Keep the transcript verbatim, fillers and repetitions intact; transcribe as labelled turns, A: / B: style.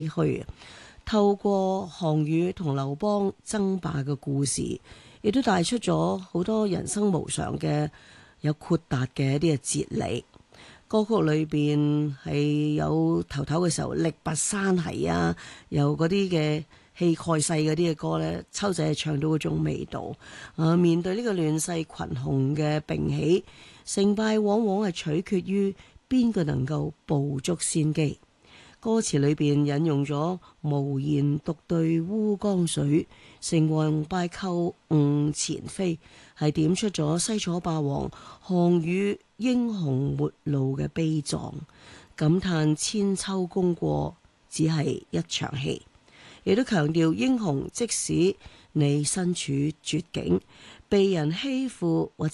A: 去。透過項羽同劉邦爭霸嘅故事，亦都帶出咗好多人生無常嘅有豁達嘅一啲嘅哲理。歌曲裏邊係有頭頭嘅時候力拔山兮啊，有嗰啲嘅氣蓋世嗰啲嘅歌呢，秋仔係唱到嗰種味道。啊，面對呢個亂世群雄嘅並起，成敗往往係取決於邊個能夠捕捉先機。歌詞裏邊引用咗無言獨對烏江水，成王敗寇誤前非，係點出咗西楚霸王項羽英雄末路嘅悲壯，感嘆千秋功過只係一場戲，亦都強調英雄即使你身處絕境，被人欺負或者